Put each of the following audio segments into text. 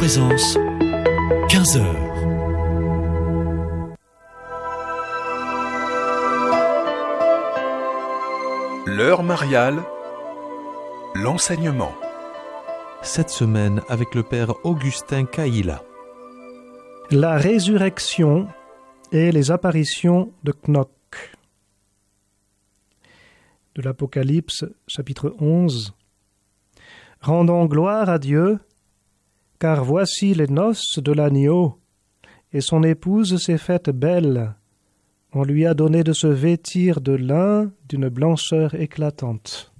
Présence, 15 heures. L'heure mariale, l'enseignement. Cette semaine avec le père Augustin Caïla. La résurrection et les apparitions de Knock. De l'Apocalypse, chapitre 11. Rendons gloire à Dieu, car voici les noces de l'agneau, et son épouse s'est faite belle. On lui a donné de se vêtir de lin d'une blancheur éclatante.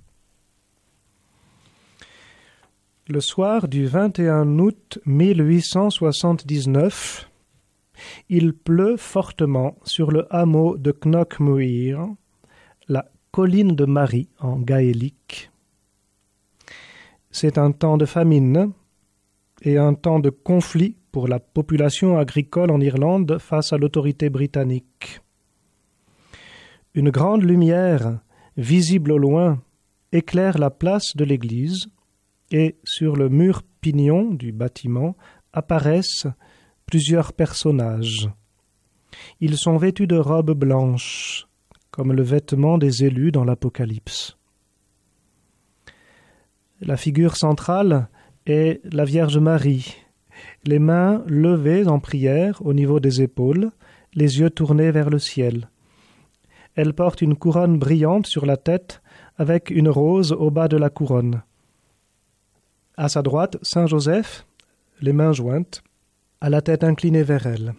Le soir du 21 août 1879, il pleut fortement sur le hameau de Knockmuir, la colline de Marie en gaélique. C'est un temps de famine et un temps de conflit pour la population agricole en Irlande face à l'autorité britannique. Une grande lumière, visible au loin, éclaire la place de l'église et sur le mur pignon du bâtiment apparaissent plusieurs personnages. Ils sont vêtus de robes blanches, comme le vêtement des élus dans l'Apocalypse. La figure centrale est la Vierge Marie, les mains levées en prière au niveau des épaules, les yeux tournés vers le ciel. Elle porte une couronne brillante sur la tête avec une rose au bas de la couronne. À sa droite, Saint Joseph, les mains jointes, à la tête inclinée vers elle.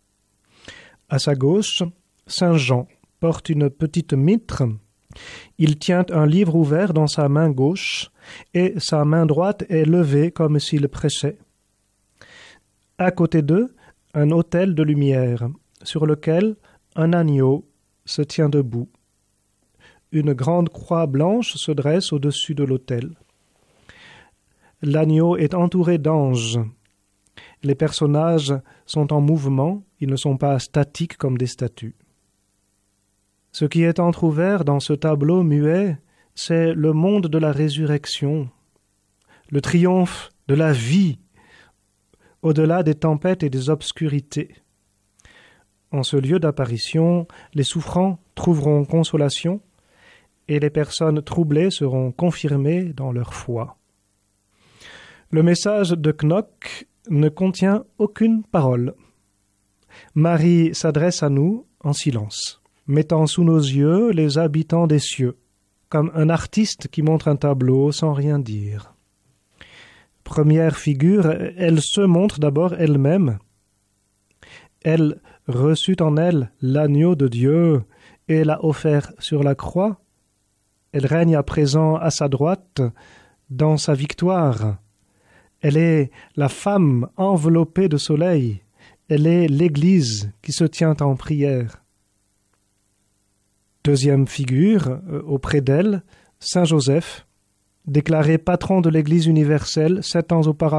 À sa gauche, Saint Jean porte une petite mitre. Il tient un livre ouvert dans sa main gauche et sa main droite est levée comme s'il prêchait. À côté d'eux, un autel de lumière sur lequel un agneau se tient debout. Une grande croix blanche se dresse au-dessus de l'autel. L'agneau est entouré d'anges. Les personnages sont en mouvement, ils ne sont pas statiques comme des statues. Ce qui est entrouvert dans ce tableau muet, c'est le monde de la résurrection, le triomphe de la vie, au-delà des tempêtes et des obscurités. En ce lieu d'apparition, les souffrants trouveront consolation et les personnes troublées seront confirmées dans leur foi. Le message de Knock ne contient aucune parole. Marie s'adresse à nous en silence, mettant sous nos yeux les habitants des cieux, comme un artiste qui montre un tableau sans rien dire. Première figure, elle se montre d'abord elle-même. Elle reçut en elle l'agneau de Dieu et l'a offert sur la croix. Elle règne à présent à sa droite dans sa victoire. Elle est la femme enveloppée de soleil. Elle est l'Église qui se tient en prière. Deuxième figure, auprès d'elle, Saint Joseph, déclaré patron de l'Église universelle 7 ans auparavant.